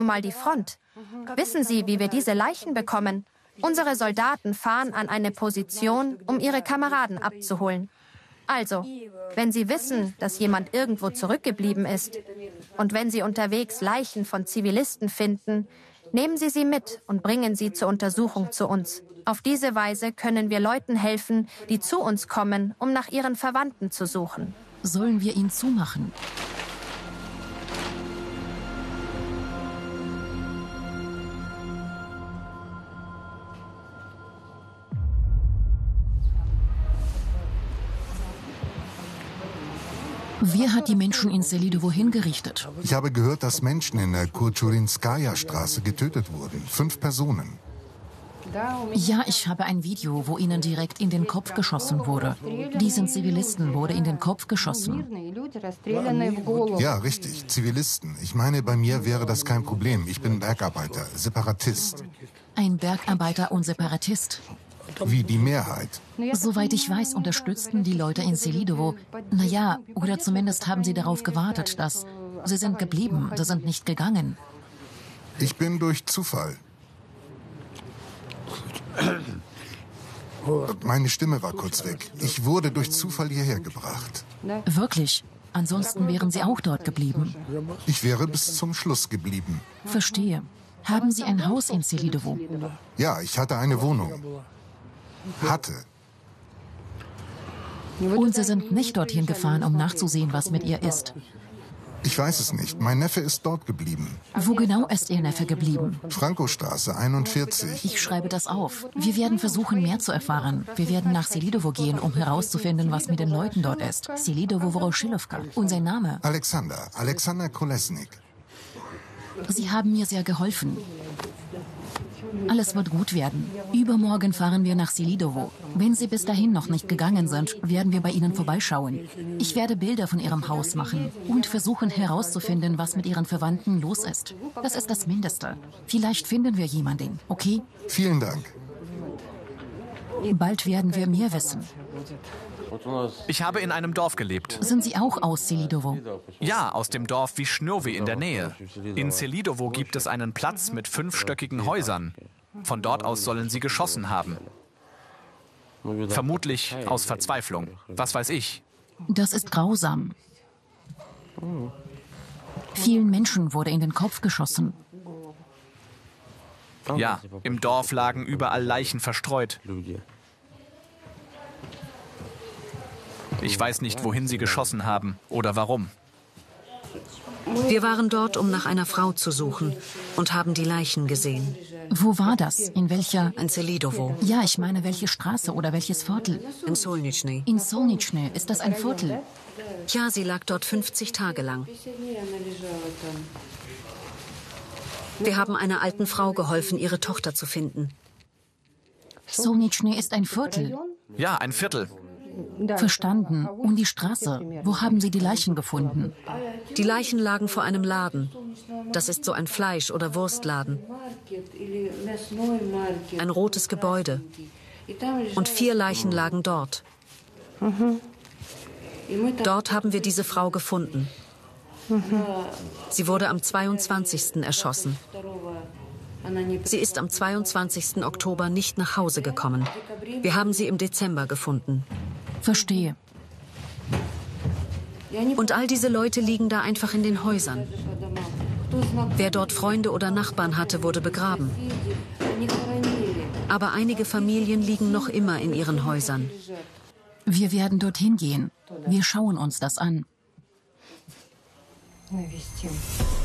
mal die Front. Wissen Sie, wie wir diese Leichen bekommen? Unsere Soldaten fahren an eine Position, um ihre Kameraden abzuholen. Also, wenn Sie wissen, dass jemand irgendwo zurückgeblieben ist und wenn Sie unterwegs Leichen von Zivilisten finden, nehmen Sie sie mit und bringen sie zur Untersuchung zu uns. Auf diese Weise können wir Leuten helfen, die zu uns kommen, um nach ihren Verwandten zu suchen. Sollen wir ihn zumachen? Wer hat die Menschen in Selidovo hingerichtet? Ich habe gehört, dass Menschen in der Kurchurinskaja-Straße getötet wurden. 5 Personen. Ja, ich habe ein Video, wo ihnen direkt in den Kopf geschossen wurde. Diesen Zivilisten wurde in den Kopf geschossen. Ja, richtig, Zivilisten. Ich meine, bei mir wäre das kein Problem. Ich bin Bergarbeiter, Separatist. Ein Bergarbeiter und Separatist. Wie die Mehrheit. Soweit ich weiß, unterstützten die Leute in Selidovo. Naja, oder zumindest haben sie darauf gewartet, dass... Sie sind geblieben, sie sind nicht gegangen. Ich bin durch Zufall. Meine Stimme war kurz weg. Ich wurde durch Zufall hierher gebracht. Wirklich? Ansonsten wären Sie auch dort geblieben. Ich wäre bis zum Schluss geblieben. Verstehe. Haben Sie ein Haus in Selidovo? Ja, ich hatte eine Wohnung. Hatte. Und Sie sind nicht dorthin gefahren, um nachzusehen, was mit ihr ist? Ich weiß es nicht. Mein Neffe ist dort geblieben. Wo genau ist Ihr Neffe geblieben? Frankostraße 41. Ich schreibe das auf. Wir werden versuchen, mehr zu erfahren. Wir werden nach Selidovo gehen, um herauszufinden, was mit den Leuten dort ist. Selidovo Voroshilovka. Und sein Name? Alexander Kolesnik. Sie haben mir sehr geholfen. Alles wird gut werden. Übermorgen fahren wir nach Selidovo. Wenn Sie bis dahin noch nicht gegangen sind, werden wir bei Ihnen vorbeischauen. Ich werde Bilder von Ihrem Haus machen und versuchen herauszufinden, was mit Ihren Verwandten los ist. Das ist das Mindeste. Vielleicht finden wir jemanden, okay? Vielen Dank. Bald werden wir mehr wissen. Ich habe in einem Dorf gelebt. Sind Sie auch aus Selidovo? Ja, aus dem Dorf Wischnjowy in der Nähe. In Selidovo gibt es einen Platz mit 5-stöckigen Häusern. Von dort aus sollen sie geschossen haben. Vermutlich aus Verzweiflung. Was weiß ich. Das ist grausam. Vielen Menschen wurde in den Kopf geschossen. Ja, im Dorf lagen überall Leichen verstreut. Ich weiß nicht, wohin sie geschossen haben oder warum. Wir waren dort, um nach einer Frau zu suchen und haben die Leichen gesehen. Wo war das? In welcher? In Selidovo. Ja, ich meine, welche Straße oder welches Viertel? In Solnitschny. In Solnitschny. Ist das ein Viertel? Ja, sie lag dort 50 Tage lang. Wir haben einer alten Frau geholfen, ihre Tochter zu finden. Solnitschny ist ein Viertel. Ja, ein Viertel. Verstanden. Und die Straße? Wo haben Sie die Leichen gefunden? Die Leichen lagen vor einem Laden. Das ist so ein Fleisch- oder Wurstladen. Ein rotes Gebäude. Und 4 Leichen lagen dort. Dort haben wir diese Frau gefunden. Sie wurde am 22. erschossen. Sie ist am 22. Oktober nicht nach Hause gekommen. Wir haben sie im Dezember gefunden. Verstehe. Und all diese Leute liegen da einfach in den Häusern. Wer dort Freunde oder Nachbarn hatte, wurde begraben. Aber einige Familien liegen noch immer in ihren Häusern. Wir werden dorthin gehen. Wir schauen uns das an.